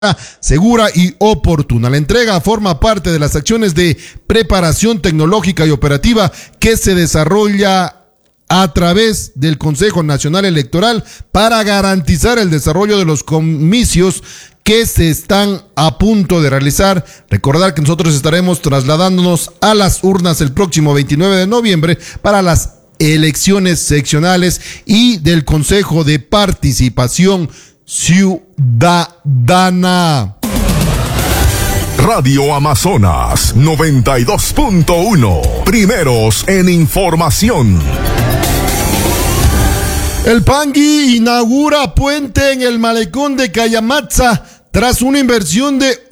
segura y oportuna. La entrega forma parte de las acciones de preparación tecnológica y operativa que se desarrolla a través del Consejo Nacional Electoral para garantizar el desarrollo de los comicios que se están a punto de realizar. Recordar que nosotros estaremos trasladándonos a las urnas el próximo 29 de noviembre para las elecciones seccionales y del Consejo de Participación Ciudadana. Radio Amazonas 92.1, primeros en información. El Pangui inaugura puente en el malecón de Cayamatza tras una inversión de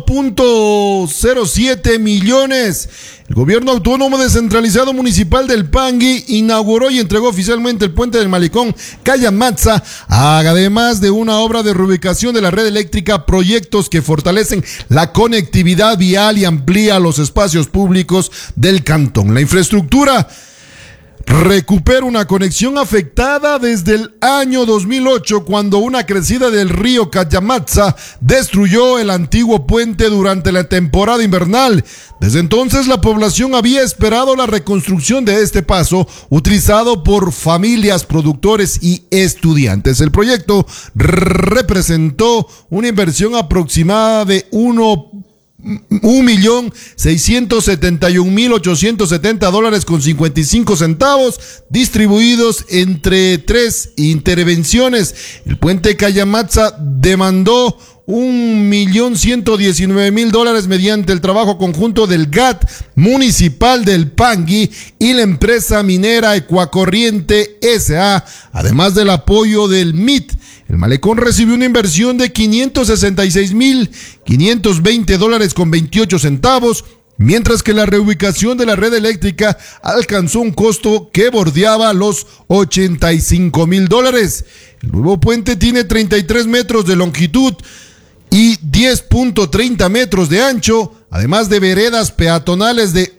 1.07 millones. El gobierno autónomo descentralizado municipal del Pangui inauguró y entregó oficialmente el puente del malecón Cayamatza, además de una obra de reubicación de la red eléctrica, proyectos que fortalecen la conectividad vial y amplía los espacios públicos del cantón. La infraestructura recupera una conexión afectada desde el año 2008, cuando una crecida del río Cayamatza destruyó el antiguo puente durante la temporada invernal. Desde entonces, la población había esperado la reconstrucción de este paso, utilizado por familias, productores y estudiantes. El proyecto representó una inversión aproximada de $1.671.870 con 55 centavos, distribuidos entre 3 intervenciones. El puente Cayamatza demandó $1.119.000 mediante el trabajo conjunto del GAT municipal del Pangui y la empresa minera Ecuacorriente S.A., además del apoyo del MIT. El malecón recibió una inversión de $566.520 con 28 centavos, mientras que la reubicación de la red eléctrica alcanzó un costo que bordeaba los $85.000. El nuevo puente tiene 33 metros de longitud y 10.30 metros de ancho, además de veredas peatonales de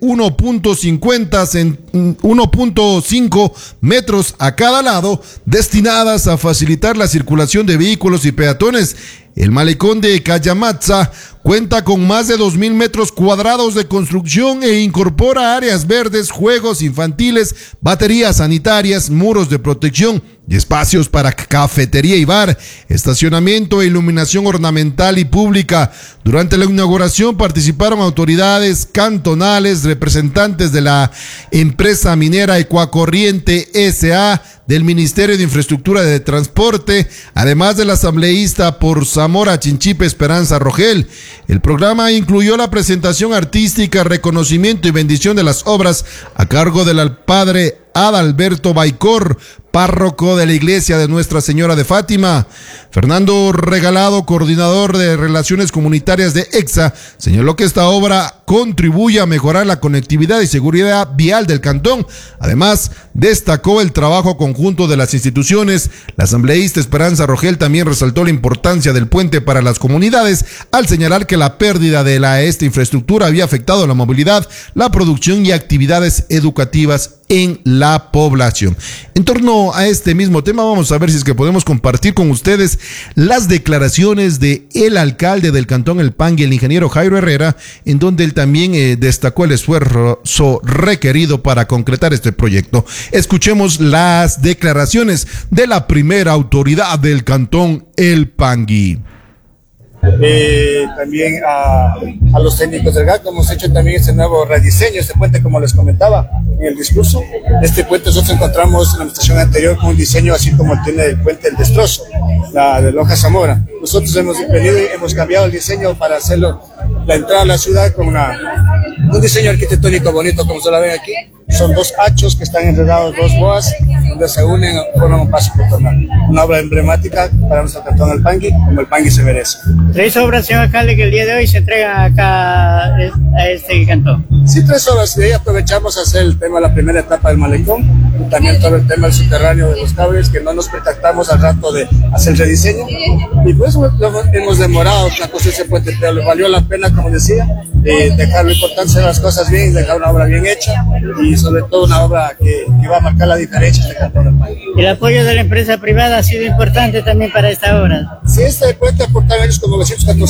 1.5 metros a cada lado, destinadas a facilitar la circulación de vehículos y peatones. El malecón de Cayamatza cuenta con más de 2.000 metros cuadrados de construcción e incorpora áreas verdes, juegos infantiles, baterías sanitarias, muros de protección y espacios para cafetería y bar, estacionamiento e iluminación ornamental y pública. Durante la inauguración participaron autoridades cantonales, representantes de la empresa minera Ecuacorriente S.A., del Ministerio de Infraestructura de Transporte, además del asambleísta por Zamora Chinchipe Esperanza Rogel. El programa incluyó la presentación artística, reconocimiento y bendición de las obras a cargo del padre Adalberto Baicor, párroco de la iglesia de Nuestra Señora de Fátima. Fernando Regalado, coordinador de Relaciones Comunitarias de EXA, señaló que esta obra contribuye a mejorar la conectividad y seguridad vial del cantón. Además, destacó el trabajo conjunto de las instituciones. La asambleísta Esperanza Rogel también resaltó la importancia del puente para las comunidades, al señalar que la pérdida de esta infraestructura había afectado la movilidad, la producción y actividades educativas en la población. En torno a este mismo tema, vamos a ver si es que podemos compartir con ustedes las declaraciones de el alcalde del cantón El Pangui, el ingeniero Jairo Herrera, en donde él también destacó el esfuerzo requerido para concretar este proyecto. Escuchemos las declaraciones de la primera autoridad del cantón El Pangui. También a los técnicos del GAC hemos hecho también este nuevo rediseño, este puente, como les comentaba en el discurso. Este puente nosotros encontramos en la administración anterior con un diseño así como tiene el puente El Destrozo, la de Loja Zamora. Nosotros hemos venido y hemos cambiado el diseño para hacerlo, la entrada a la ciudad con un diseño arquitectónico bonito, como se la ven aquí. Son 2 hachos que están enredados, 2 boas, donde se unen, forman un paso peatonal. Una obra emblemática para nuestro cantón El Pangui, como El Pangui se merece. 3 obras, señor alcalde, que el día de hoy se entregan acá a este cantón. Sí, 3 obras. De ahí aprovechamos a hacer el tema de la primera etapa del malecón, y también todo el tema del subterráneo de los cables, que no nos percatamos al rato de hacer el rediseño. Y pues hemos demorado la construir ese puente, pero valió la pena, como decía, dejar la importancia de las cosas bien, dejar una obra bien hecha, y sobre todo una obra que va a marcar la diferencia en este cantón del Pangui. El apoyo de la empresa privada ha sido importante también para esta obra. Sí, este puente aporta ellos como 900